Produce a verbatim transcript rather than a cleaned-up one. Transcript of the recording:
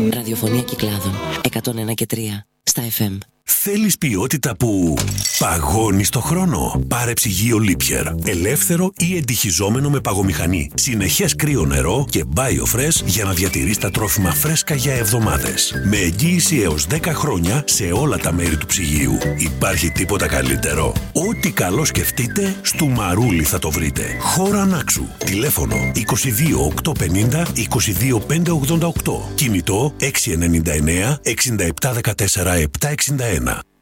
Ραδιοφωνία Κυκλάδων εκατόν ένα και τρία στα εφ εμ. Θέλεις ποιότητα που παγώνει στο χρόνο? Πάρε ψυγείο Lipier. Ελεύθερο ή εντυχιζόμενο με παγομηχανή. Συνεχές κρύο νερό και BioFresh για να διατηρείς τα τρόφιμα φρέσκα για εβδομάδες. Με εγγύηση έως δέκα χρόνια σε όλα τα μέρη του ψυγείου. Υπάρχει τίποτα καλύτερο? Ό,τι καλό σκεφτείτε, στο Μαρούλι θα το βρείτε. Χώρα Νάξου. Τηλέφωνο είκοσι δύο οκτακόσια πενήντα είκοσι δύο πεντακόσια ογδόντα οκτώ. Κινητό έξι εννιά εννιά εξήντα επτά δεκατέσσερα επτακόσια εξήντα ένα.